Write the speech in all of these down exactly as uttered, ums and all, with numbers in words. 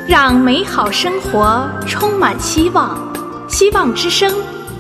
让美好生活充满希望。希望之声。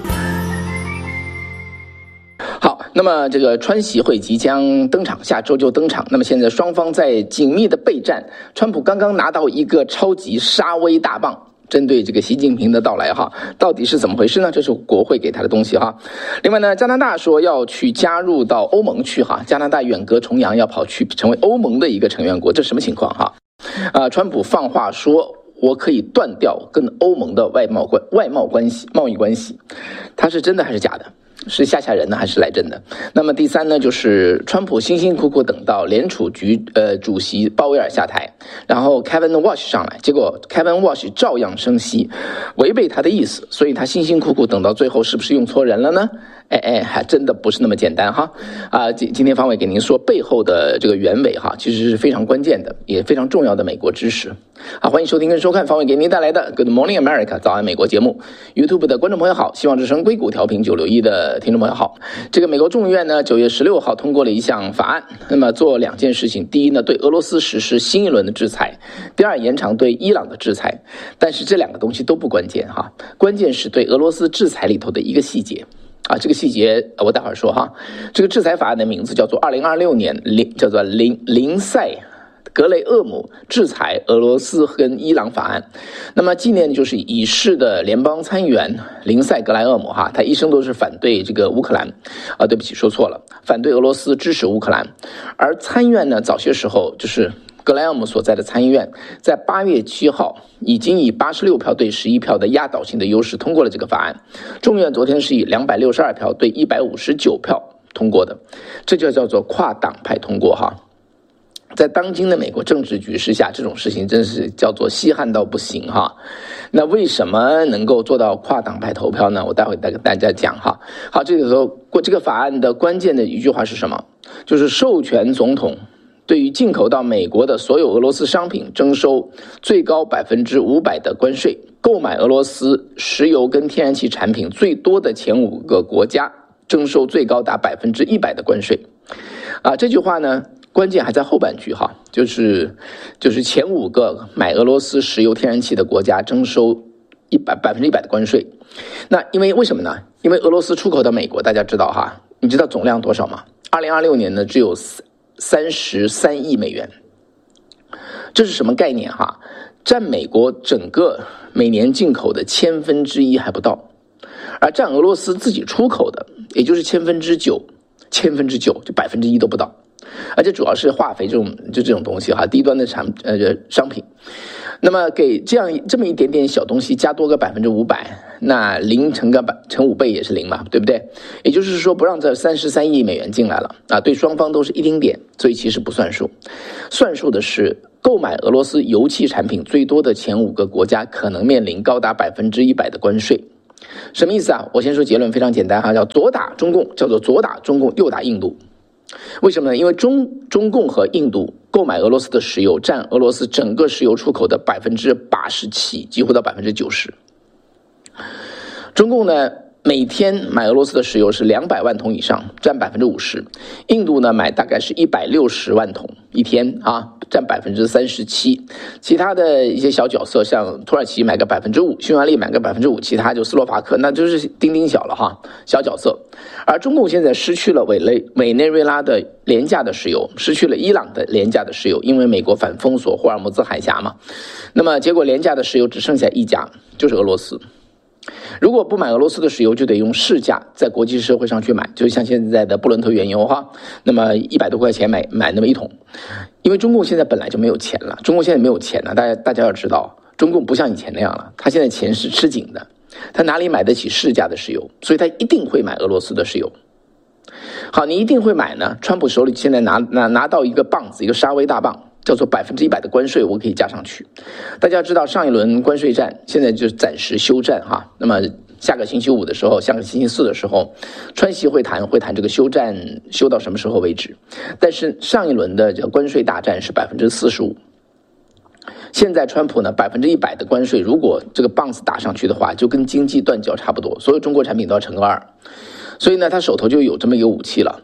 好，那么这个川习会即将登场，下周就登场。那么现在双方在紧密的备战，川普刚刚拿到一个超级杀威大棒，针对这个习近平的到来哈，到底是怎么回事呢？这是国会给他的东西哈。另外呢，加拿大说要去加入到欧盟去哈，加拿大远隔重洋，要跑去成为欧盟的一个成员国，这什么情况哈？啊，川普放话说，我可以断掉跟欧盟的外贸关外贸关系、贸易关系，他是真的还是假的？是吓吓人呢，还是来真的？那么第三呢，就是川普辛辛苦苦等到联储局呃主席鲍威尔下台，然后 Kevin Walsh 上来，结果 Kevin Walsh 照样升息，违背他的意思，所以他辛辛苦苦等到最后，是不是用错人了呢？哎哎，还真的不是那么简单哈！啊，今今天方伟给您说背后的这个原委哈，其实是非常关键的，也非常重要的美国知识。好，欢迎收听跟收看方伟给您带来的 Good Morning America 早安美国节目。YouTube 的观众朋友好，希望之声硅谷调频九六一的听众朋友好。这个美国众议院呢，九月十六号通过了一项法案，那么做两件事情：第一呢，对俄罗斯实施新一轮的制裁；第二，延长对伊朗的制裁。但是这两个东西都不关键哈，关键是对俄罗斯制裁里头的一个细节。啊，这个细节我待会儿说哈。这个制裁法案的名字叫做二零二六年林叫做林林塞格雷厄姆制裁俄罗斯跟伊朗法案。那么纪念就是已逝的联邦参议员林塞格莱厄姆哈，他一生都是反对这个乌克兰，啊，对不起说错了，反对俄罗斯，支持乌克兰。而参议院呢，早些时候就是格莱厄姆所在的参议院，在八月七号已经以八十六票对十一票的压倒性的优势通过了这个法案。众议院昨天是以两百六十二票对一百五十九票通过的，这就叫做跨党派通过哈。在当今的美国政治局势下，这种事情真是叫做稀罕到不行哈。那为什么能够做到跨党派投票呢？我待会再跟大家讲哈。好，这个时候这个法案的关键的一句话是什么？就是授权总统对于进口到美国的所有俄罗斯商品征收最高百分之五百的关税，购买俄罗斯石油跟天然气产品最多的前五个国家征收最高达百分之一百的关税。啊，这句话呢，关键还在后半句哈，就是就是前五个买俄罗斯石油天然气的国家征收一百百分之一百的关税。那因为为什么呢？因为俄罗斯出口到美国，大家知道哈，你知道总量多少吗？二零二六年呢，只有三十三亿美元，这是什么概念哈？占美国整个每年进口的千分之一还不到，而占俄罗斯自己出口的，也就是千分之九，千分之九就百分之一都不到，而且主要是化肥这种就这种东西哈，低端的产呃商品。那么给这样这么一点点小东西加多个百分之五百，那零乘个百乘五倍也是零嘛，对不对？也就是说不让这三十三亿美元进来了啊，对双方都是一丁点，所以其实不算数。算数的是购买俄罗斯油气产品最多的前五个国家可能面临高达百分之一百的关税。什么意思啊？我先说结论，非常简单哈，叫左打中共，叫做左打中共，右打印度。为什么呢？因为中中共和印度购买俄罗斯的石油占俄罗斯整个石油出口的百分之八十七，几乎到百分之九十。中共呢，每天买俄罗斯的石油是两百万桶以上，占百分之五十。印度呢，买大概是一百六十万桶一天啊，占百分之三十七。其他的一些小角色，像土耳其买个百分之五，匈牙利买个百分之五，其他就斯洛伐克，那就是丁丁小了哈，小角色。而中共现在失去了委内委内瑞拉的廉价的石油，失去了伊朗的廉价的石油，因为美国反封锁霍尔木兹海峡嘛。那么结果廉价的石油只剩下一家，就是俄罗斯。如果不买俄罗斯的石油，就得用市价在国际社会上去买，就像现在的布伦特原油哈，那么一百多块钱买买那么一桶。因为中共现在本来就没有钱了，中共现在没有钱了，大家大家要知道，中共不像以前那样了，他现在钱是吃紧的，他哪里买得起市价的石油？所以他一定会买俄罗斯的石油。好，你一定会买呢，川普手里现在拿拿拿到一个棒子，一个杀威大棒，叫做百分之一百的关税，我可以加上去。大家知道上一轮关税战现在就暂时休战哈，那么下个星期五的时候，下个星期四的时候，川习会谈会谈这个休战休到什么时候为止。但是上一轮的这个关税大战是百分之四十五，现在川普呢百分之一百的关税，如果这个棒子打上去的话，就跟经济断交差不多，所有中国产品都要乘个二。所以呢，他手头就有这么一个武器了。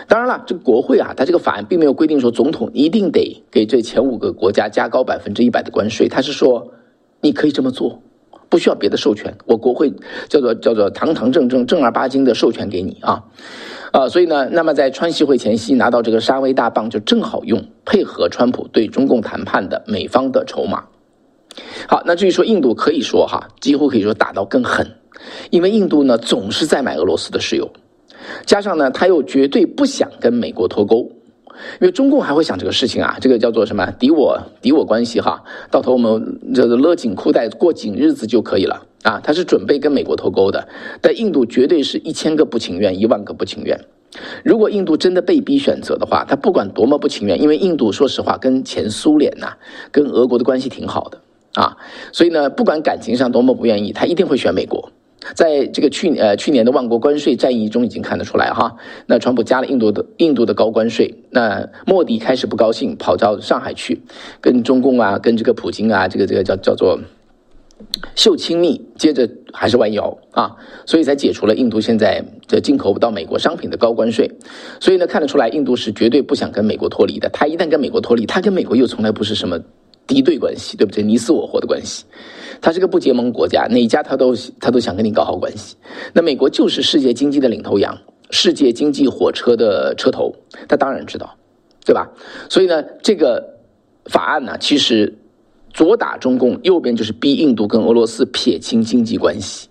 当然了，这个国会啊，它这个法案并没有规定说总统一定得给这前五个国家加高百分之一百的关税，它是说你可以这么做，不需要别的授权，我国会叫做叫做堂堂正正正儿八经的授权给你啊。呃，所以呢，那么在川习会前夕拿到这个沙威大棒，就正好用配合川普对中共谈判的美方的筹码。好，那至于说印度，可以说哈，几乎可以说打到更狠，因为印度呢总是在买俄罗斯的石油，加上呢他又绝对不想跟美国脱钩，因为中共还会想这个事情啊，这个叫做什么敌我敌我关系哈，到头我们这个勒紧裤带过紧日子就可以了啊，他是准备跟美国脱钩的，但印度绝对是一千个不情愿，一万个不情愿。如果印度真的被逼选择的话，他不管多么不情愿，因为印度说实话跟前苏联呐、啊、跟俄国的关系挺好的啊，所以呢不管感情上多么不愿意，他一定会选美国。在这个去呃去年的万国关税战役中已经看得出来哈，那川普加了印度的印度的高关税，那莫迪开始不高兴，跑到上海去跟中共啊跟这个普京啊这个这个叫叫做秀亲密，接着还是弯腰啊，所以才解除了印度现在的进口到美国商品的高关税。所以呢看得出来印度是绝对不想跟美国脱离的，他一旦跟美国脱离，他跟美国又从来不是什么敌对关系，对不对？你死我活的关系，他是个不结盟国家，哪一家他都他都想跟你搞好关系。那美国就是世界经济的领头羊，世界经济火车的车头，他当然知道，对吧？所以呢，这个法案呢，其实左打中共，右边就是逼印度跟俄罗斯撇清经济关系。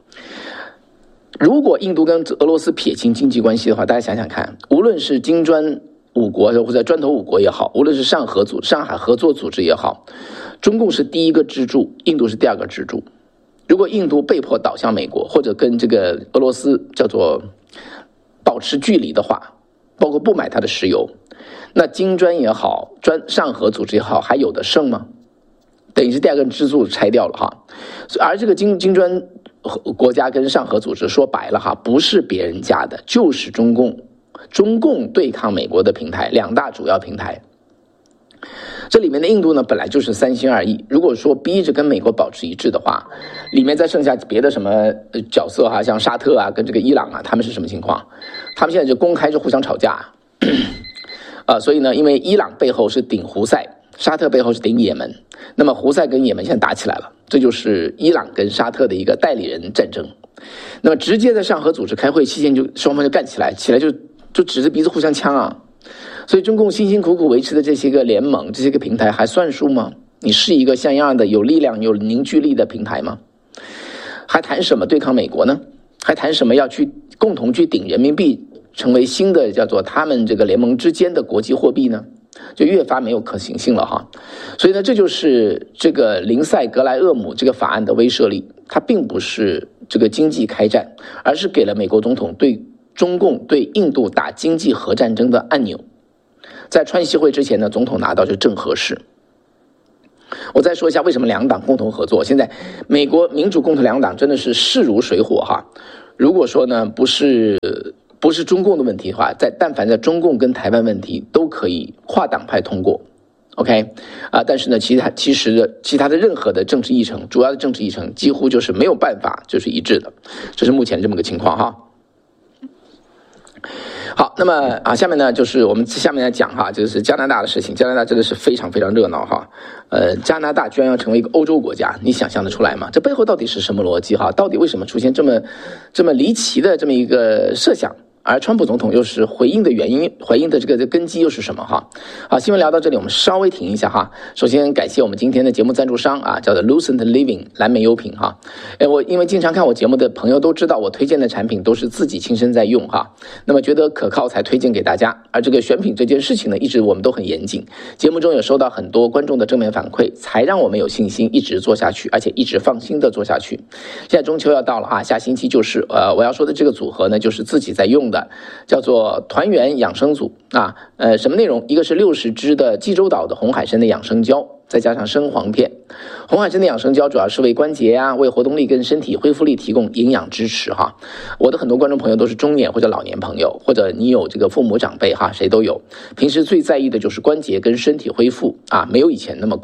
如果印度跟俄罗斯撇清经济关系的话，大家想想看，无论是金砖五国或者砖头五国也好，无论是上合组上海合作组织也好，中共是第一个支柱，印度是第二个支柱。如果印度被迫倒向美国，或者跟这个俄罗斯叫做保持距离的话，包括不买它的石油，那金砖也好，专上合组织也好，还有的剩吗？等于是第二根支柱拆掉了哈。而这个金金砖国家跟上合组织说白了哈，不是别人家的，就是中共。中共对抗美国的平台，两大主要平台。这里面的印度呢，本来就是三心二意。如果说逼着跟美国保持一致的话，里面再剩下别的什么角色哈、啊，像沙特啊，跟这个伊朗啊，他们是什么情况？他们现在就公开就互相吵架啊、呃。所以呢，因为伊朗背后是顶胡塞，沙特背后是顶也门，那么胡塞跟也门现在打起来了，这就是伊朗跟沙特的一个代理人战争。那么直接在上合组织开会期间就双方就干起来，起来就就指着鼻子互相呛啊。所以中共辛辛苦苦维持的这些个联盟，这些个平台还算数吗？你是一个像样的有力量有凝聚力的平台吗？还谈什么对抗美国呢？还谈什么要去共同去顶人民币成为新的叫做他们这个联盟之间的国际货币呢？就越发没有可行性了哈。所以呢，这就是这个林赛格莱厄姆这个法案的威慑力，它并不是这个经济开战，而是给了美国总统对中共对印度打经济核战争的按钮。在川习会之前呢，总统拿到就正合适。我再说一下为什么两党共同合作。现在美国民主共和两党真的是势如水火哈。如果说呢不是不是中共的问题的话，在但凡在中共跟台湾问题都可以跨党派通过 ，OK 啊、呃，但是呢，其他其实的其他的任何的政治议程，主要的政治议程几乎就是没有办法就是一致的，这是目前这么个情况哈。好，那么啊，下面呢就是我们下面来讲哈，就是加拿大的事情。加拿大真的是非常非常热闹哈，呃，加拿大居然要成为一个欧洲国家，你想象得出来吗？这背后到底是什么逻辑哈？到底为什么出现这么这么离奇的这么一个设想？而川普总统又是回应的原因，回应的这个根基又是什么哈？好，新闻聊到这里，我们稍微停一下哈。首先感谢我们今天的节目赞助商啊，叫做 Lucent Living 蓝莓优品哈。哎，我因为经常看我节目的朋友都知道，我推荐的产品都是自己亲身在用哈。那么觉得可靠才推荐给大家。而这个选品这件事情呢，一直我们都很严谨。节目中有收到很多观众的正面反馈，才让我们有信心一直做下去，而且一直放心的做下去。现在中秋要到了啊，下星期就是呃我要说的这个组合呢，就是自己在用的，叫做团圆养生组啊，呃，什么内容？一个是六十支的济州岛的红海参的养生胶，再加上生黄片。红海参的养生胶主要是为关节啊、为活动力跟身体恢复力提供营养支持哈。我的很多观众朋友都是中年或者老年朋友，或者你有这个父母长辈哈，谁都有。平时最在意的就是关节跟身体恢复啊，没有以前那么快。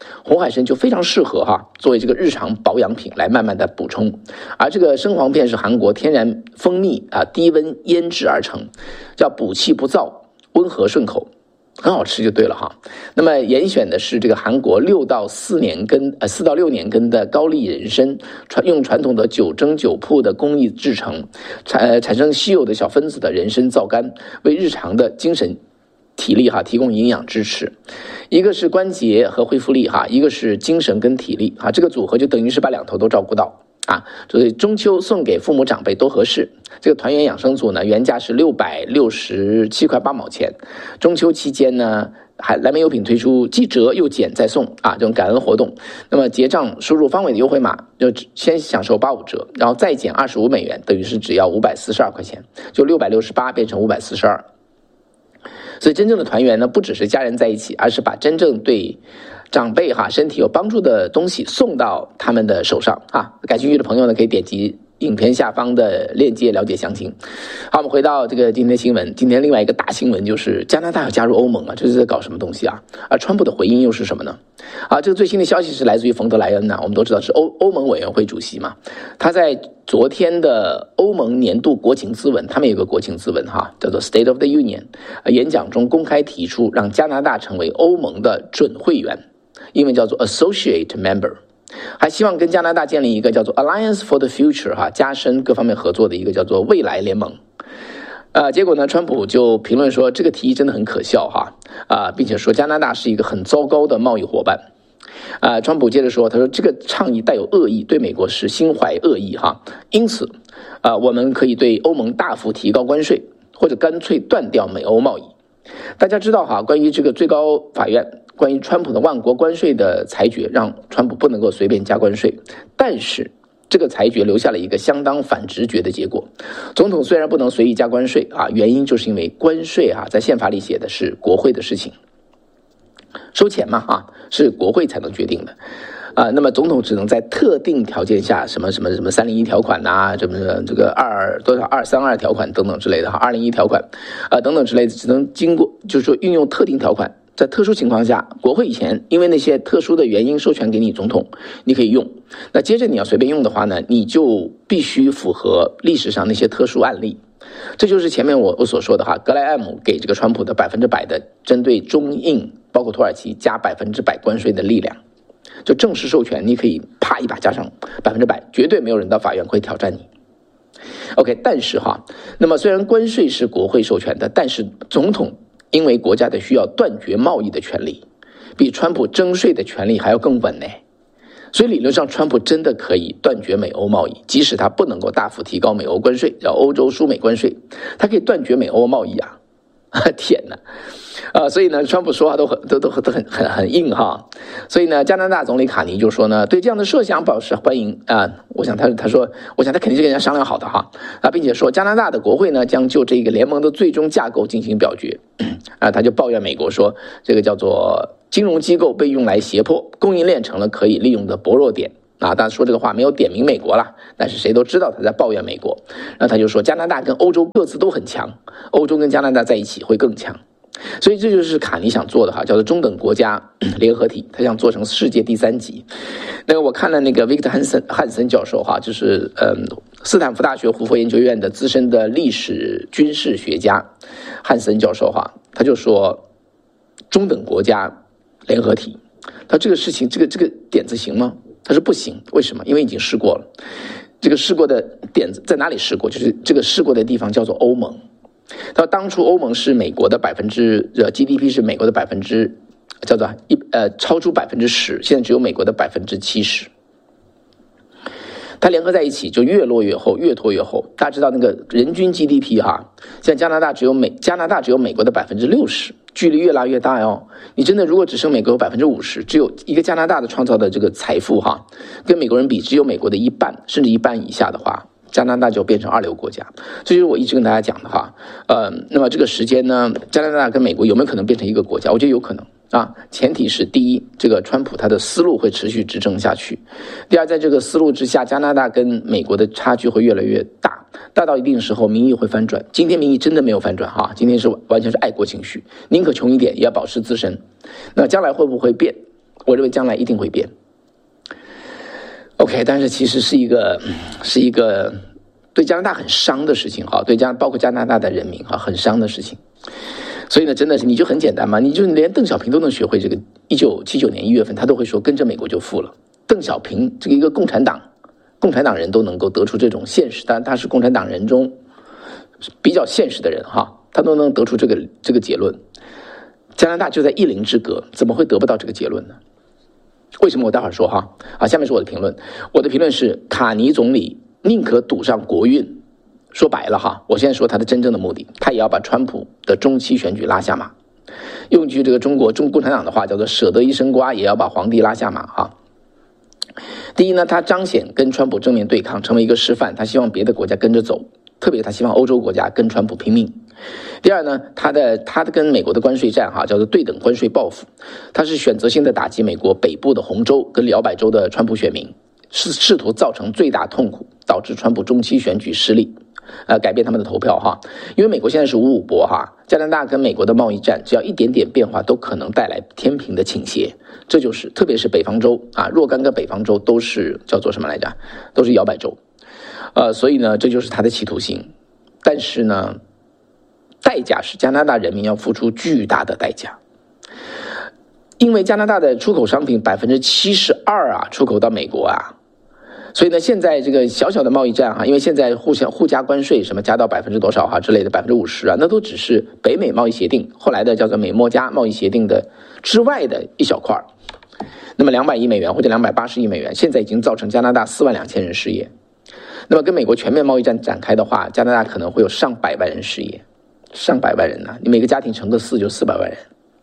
红海参就非常适合哈作为这个日常保养品来慢慢的补充。而这个生黄片是韩国天然蜂蜜啊低温腌制而成，叫补气不燥，温和顺口，很好吃就对了哈。那么严选的是这个韩国六到四年根呃四到六年根的高丽人参，传用传统的九蒸九铺的工艺制成，产、呃、产生稀有的小分子的人参皂苷，为日常的精神体力哈提供营养支持。一个是关节和恢复力哈，一个是精神跟体力哈，这个组合就等于是把两头都照顾到啊，所以中秋送给父母长辈都合适。这个团圆养生组呢，原价是六百六十七块八毛钱，中秋期间呢，还蓝莓优品推出即折又减再送啊这种感恩活动。那么结账输入方伟的优惠码，就先享受八五折，然后再减二十五美元，等于是只要五百四十二块钱，就六百六十八变成五百四十二。所以真正的团圆呢，不只是家人在一起，而是把真正对长辈哈身体有帮助的东西送到他们的手上啊。感兴趣的朋友呢，可以点击影片下方的链接了解详情。好，我们回到这个今天的新闻。今天另外一个大新闻就是加拿大要加入欧盟啊，这是在搞什么东西啊？而川普的回应又是什么呢？啊，这个最新的消息是来自于冯德莱恩呐、啊，我们都知道是欧欧盟委员会主席嘛。他在昨天的欧盟年度国情咨文，他们有个国情咨文哈，叫做 State of the Union， 演讲中公开提出让加拿大成为欧盟的准会员，英文叫做 Associate Member。还希望跟加拿大建立一个叫做 Alliance for the Future 哈，加深各方面合作的一个叫做未来联盟。呃，结果呢，川普就评论说这个提议真的很可笑哈啊、呃，并且说加拿大是一个很糟糕的贸易伙伴。啊、呃，川普接着说，他说这个倡议带有恶意，对美国是心怀恶意哈，因此啊、呃，我们可以对欧盟大幅提高关税，或者干脆断掉美欧贸易。大家知道哈，关于这个最高法院关于川普的万国关税的裁决，让川普不能够随便加关税，但是这个裁决留下了一个相当反直觉的结果。总统虽然不能随意加关税啊，原因就是因为关税啊，在宪法里写的是国会的事情，收钱嘛啊，是国会才能决定的。啊，那么总统只能在特定条件下，什么什么什么三零一条款呐、啊，什么这个二多少二三二条款等等之类的哈，二零一条款，啊等等之类的，只能经过就是说运用特定条款，在特殊情况下，国会以前因为那些特殊的原因授权给你总统，你可以用。那接着你要随便用的话呢，你就必须符合历史上那些特殊案例。这就是前面我我所说的哈，格莱艾姆给这个川普的百分之百的针对中印包括土耳其加百分之百关税的力量。就正式授权，你可以啪一把加上百分之百，绝对没有人到法院会挑战你。OK， 但是哈，那么虽然关税是国会授权的，但是总统因为国家的需要断绝贸易的权利，比川普征税的权利还要更稳呢。所以理论上，川普真的可以断绝美欧贸易，即使他不能够大幅提高美欧关税，叫欧洲输美关税，他可以断绝美欧贸易啊！天哪！啊、呃，所以呢，川普说话都很都都都很很很硬哈。所以呢，加拿大总理卡尼就说呢，对这样的设想表示欢迎啊、呃。我想他他说，我想他肯定是跟人家商量好的哈啊，并且说加拿大的国会呢将就这个联盟的最终架构进行表决啊。他就抱怨美国说，这个叫做金融机构被用来胁迫供应链成了可以利用的薄弱点。啊，当然说这个话没有点名美国了，但是谁都知道他在抱怨美国。然后他就说，加拿大跟欧洲各自都很强，欧洲跟加拿大在一起会更强。所以这就是卡尼想做的哈，叫做中等国家联合体，他想做成世界第三级。那个我看了那个 Victor 汉森汉森教授哈，就是嗯斯坦福大学胡佛研究院的资深的历史军事学家汉森教授哈，他就说中等国家联合体，他这个事情这个这个点子行吗？他说不行，为什么？因为已经试过了。这个试过的点子在哪里试过？就是这个试过的地方叫做欧盟。他说当初欧盟是美国的百分之呃 G D P 是美国的百分之叫做一呃超出百分之十，现在只有美国的百分之七十。它联合在一起就越落越后，越拖越后。大家知道那个人均 G D P 哈，现在加拿大只有美加拿大只有美国的百分之六十，距离越拉越大哟。你真的如果只剩美国百分之五十，只有一个加拿大的创造的这个财富哈，跟美国人比只有美国的一半，甚至一半以下的话，加拿大就变成二流国家。这就是我一直跟大家讲的哈。呃，那么这个时间呢，加拿大跟美国有没有可能变成一个国家？我觉得有可能。啊，前提是第一，这个川普他的思路会持续执政下去；第二，在这个思路之下，加拿大跟美国的差距会越来越大，大到一定时候民意会翻转。今天民意真的没有翻转哈，今天是完全是爱国情绪，宁可穷一点也要保持自身。那将来会不会变我认为将来一定会变。OK， 但是其实是一个是一个对加拿大很伤的事情哈，对加包括加拿大的人民哈很伤的事情。所以呢，真的是你就很简单嘛，你就连邓小平都能学会这个。一九七九年一月份，他都会说跟着美国就富了。邓小平这个一个共产党共产党人都能够得出这种现实，当然他是共产党人中比较现实的人哈，他都能得出这个这个结论。加拿大就在一邻之隔，怎么会得不到这个结论呢？为什么？我待会儿说哈。好，下面是我的评论。我的评论是卡尼总理宁可赌上国运。说白了哈，我现在说他的真正的目的，他也要把川普的中期选举拉下马。用句这个中国中共产党的话叫做舍得一身瓜也要把皇帝拉下马哈。第一呢，他彰显跟川普正面对抗，成为一个示范，他希望别的国家跟着走，特别他希望欧洲国家跟川普拼命。第二呢，他的他的跟美国的关税战哈叫做对等关税报复，他是选择性的打击美国北部的红州跟摇摆州的川普选民，是试图造成最大痛苦，导致川普中期选举失利。呃，改变他们的投票哈，因为美国现在是五五波哈，加拿大跟美国的贸易战，只要一点点变化，都可能带来天平的倾斜。这就是特别是北方州啊，若干个北方州都是叫做什么来着？都是摇摆州，呃，所以呢，这就是他的企图心。但是呢，代价是加拿大人民要付出巨大的代价，因为加拿大的出口商品百分之七十二啊，出口到美国啊。所以呢，现在这个小小的贸易战哈，因为现在互相互加关税，什么加到百分之多少哈之类的百分之五十啊，那都只是北美贸易协定后来的叫做美墨加贸易协定的之外的一小块。那么两百亿美元或者两百八十亿美元，现在已经造成加拿大四万两千人失业。那么跟美国全面贸易战展开的话，加拿大可能会有上百万人失业，上百万人呢、啊，你每个家庭乘个四就四百万人。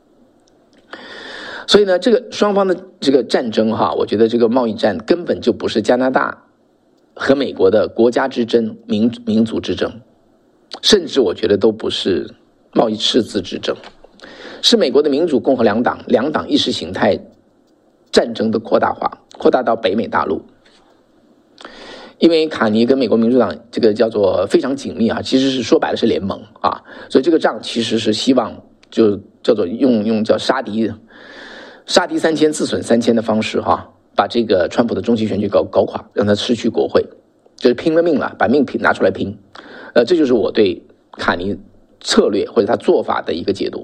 所以呢，这个双方的这个战争哈，我觉得这个贸易战根本就不是加拿大和美国的国家之争、民民族之争，甚至我觉得都不是贸易赤字之争，是美国的民主共和两党两党意识形态战争的扩大化，扩大到北美大陆。因为卡尼跟美国民主党这个叫做非常紧密啊，其实是说白了是联盟啊，所以这个仗其实是希望就叫做用用叫杀敌。杀敌三千自损三千的方式哈，把这个川普的中期选举搞搞垮，让他失去国会，就是拼了命了，把命拼拿出来拼。呃，这就是我对卡尼策略或者他做法的一个解读。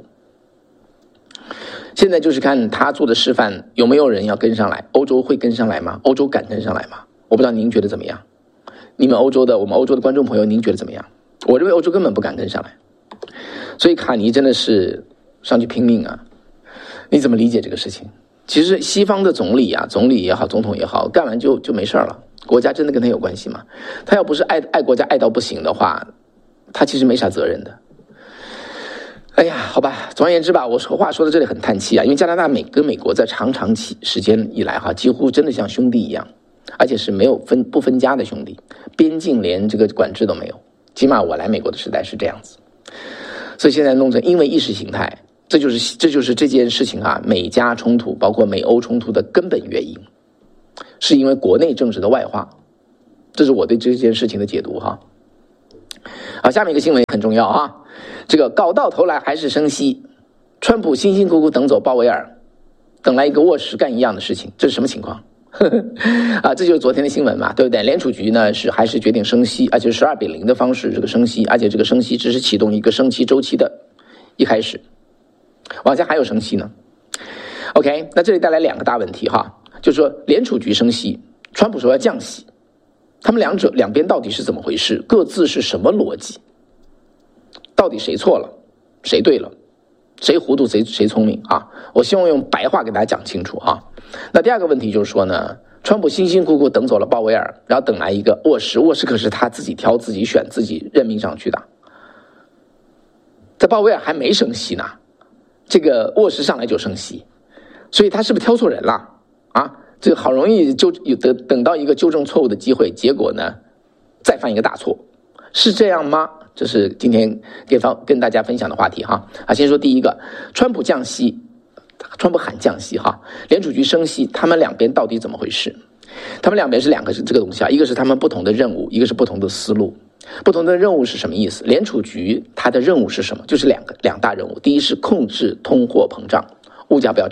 现在就是看他做的示范有没有人要跟上来，欧洲会跟上来吗？欧洲敢跟上来吗？我不知道您觉得怎么样？你们欧洲的我们欧洲的观众朋友，您觉得怎么样？我认为欧洲根本不敢跟上来，所以卡尼真的是上去拼命啊。你怎么理解这个事情？其实西方的总理啊，总理也好，总统也好，干完就就没事了。国家真的跟他有关系吗？他要不是爱爱国家爱到不行的话，他其实没啥责任的。哎呀，好吧，总而言之吧，我说话说到这里很叹气啊，因为加拿大美跟美国在长长期时间以来哈，几乎真的像兄弟一样，而且是没有分不分家的兄弟，边境连这个管制都没有。起码我来美国的时代是这样子，所以现在弄成因为意识形态。这就是这就是这件事情啊，美加冲突包括美欧冲突的根本原因，是因为国内政治的外化，这是我对这件事情的解读哈。好，下面一个新闻很重要啊，这个搞到头来还是升息，川普辛辛苦苦等走鲍威尔，等来一个卧室干一样的事情，这是什么情况？啊，这就是昨天的新闻嘛，对不对？联储局呢是还是决定升息，而且十二比零的方式这个升息，而且这个升息只是启动一个升息周期的一开始。往下还有升息呢 ，OK， 那这里带来两个大问题哈，就是说联储局升息，川普说要降息，他们两者两边到底是怎么回事？各自是什么逻辑？到底谁错了，谁对了，谁糊涂谁谁聪明啊？我希望用白话给大家讲清楚啊。那第二个问题就是说呢，川普辛辛苦苦等走了鲍威尔，然后等来一个沃什，沃什可是他自己挑自己选自己任命上去的，在鲍威尔还没升息呢。这个沃什上来就升息，所以他是不是挑错人了啊？这个好容易就有得等到一个纠正错误的机会，结果呢再犯一个大错，是这样吗？这是今天跟方跟大家分享的话题哈。啊，先说第一个，川普降息，川普喊降息哈，联储局升息，他们两边到底怎么回事？他们两边是两个是这个东西啊，一个是他们不同的任务，一个是不同的思路。不同的任务是什么意思？联储局它的任务是什么？就是两个两大任务，第一是控制通货膨胀，物价不要涨，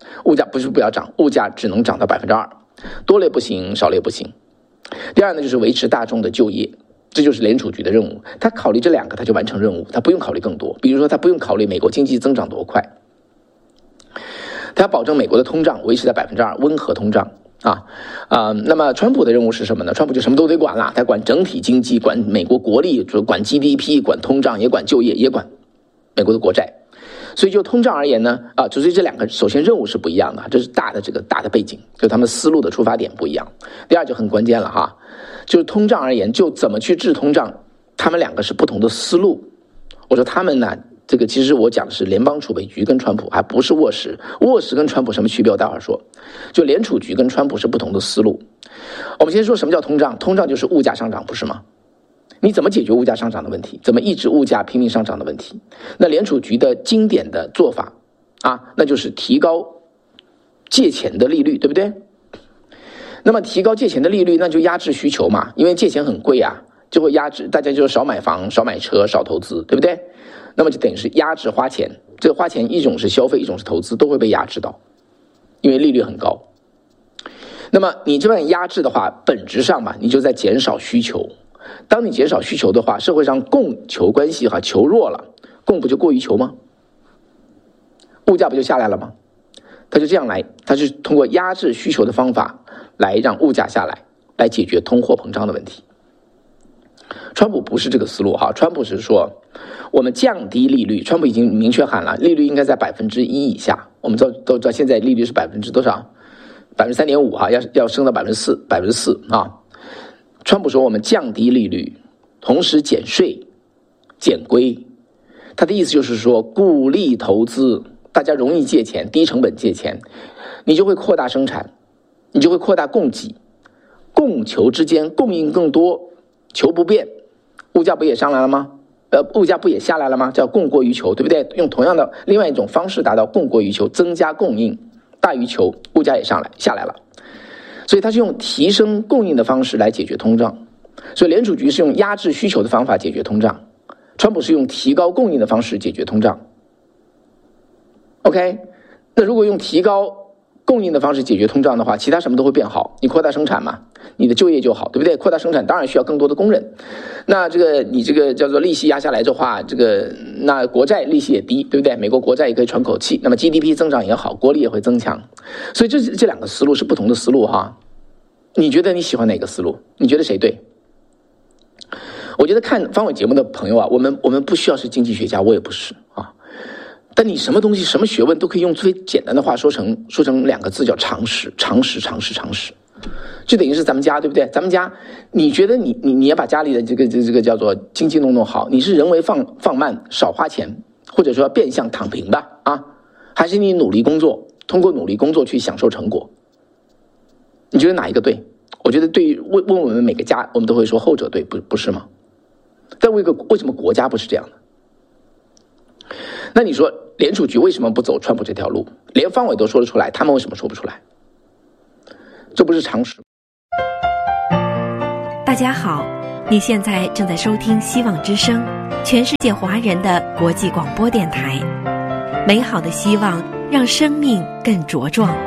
物价不是不要涨，物价只能涨到百分之二，多了也不行，少了也不行。第二呢，就是维持大众的就业，这就是联储局的任务。他考虑这两个，他就完成任务，他不用考虑更多。比如说，他不用考虑美国经济增长多快，他要保证美国的通胀维持在百分之二，温和通胀啊啊、呃。那么，川普的任务是什么呢？川普就什么都得管了，他管整体经济，管美国国力，管 G D P， 管通胀，也管就业，也管美国的国债。所以就通胀而言呢，啊，就是这两个首先任务是不一样的，这是大的这个大的背景，就他们思路的出发点不一样。第二就很关键了哈，就是通胀而言，就怎么去治通胀，他们两个是不同的思路。我说他们呢，这个其实我讲的是联邦储备局跟川普，还不是沃什。沃什跟川普什么区别？我待会儿说。就联储局跟川普是不同的思路。我们先说什么叫通胀？通胀就是物价上涨，不是吗？你怎么解决物价上涨的问题？怎么抑制物价拼命上涨的问题？那联储局的经典的做法啊，那就是提高借钱的利率，对不对？那么提高借钱的利率，那就压制需求嘛，因为借钱很贵啊，就会压制大家就少买房、少买车、少投资，对不对？那么就等于是压制花钱，这个花钱一种是消费，一种是投资，都会被压制到，因为利率很高。那么你这样压制的话，本质上嘛，你就在减少需求。当你减少需求的话，社会上供求关系哈求弱了，供不就过于求吗？物价不就下来了吗？他就这样来，他是通过压制需求的方法来让物价下来，来解决通货膨胀的问题。川普不是这个思路哈，川普是说我们降低利率，川普已经明确喊了，利率应该在百分之一以下。我们都都知道现在利率是百分之多少？百分之三点五哈，要要升到百分之四，百分之四啊。川普说我们降低利率，同时减税、减规，他的意思就是说鼓励投资，大家容易借钱，低成本借钱，你就会扩大生产，你就会扩大供给，供求之间供应更多，求不变，物价不也上来了吗？呃，物价不也下来了吗？叫供过于求，对不对？用同样的另外一种方式达到供过于求，增加供应大于求，物价也上来下来了。所以它是用提升供应的方式来解决通胀，所以联储局是用压制需求的方法解决通胀，川普是用提高供应的方式解决通胀。OK， 那如果用提高供应的方式解决通胀的话，其他什么都会变好，你扩大生产嘛，你的就业就好，对不对？扩大生产当然需要更多的工人，那这个你这个叫做利息压下来的话，这个那国债利息也低，对不对？美国国债也可以喘口气，那么 G D P 增长也好，国力也会增强，所以这这两个思路是不同的思路哈。你觉得你喜欢哪个思路？你觉得谁对？我觉得看方伟节目的朋友啊，我们我们不需要是经济学家，我也不是啊。但你什么东西、什么学问都可以用最简单的话说成说成两个字，叫常识，常识，常识，常识。就等于是咱们家，对不对？咱们家，你觉得你你你也把家里的这个这个这个叫做经济弄弄好，你是人为放放慢，少花钱，或者说变相躺平吧啊？还是你努力工作，通过努力工作去享受成果？你觉得哪一个对？我觉得对于问问我们每个家，我们都会说后者对，不不是吗？但为个为什么国家不是这样的？那你说联储局为什么不走川普这条路？连方伟都说得出来，他们为什么说不出来？这不是常识。 大家好，你现在正在收听希望之声，全世界华人的国际广播电台。美好的希望让生命更茁壮。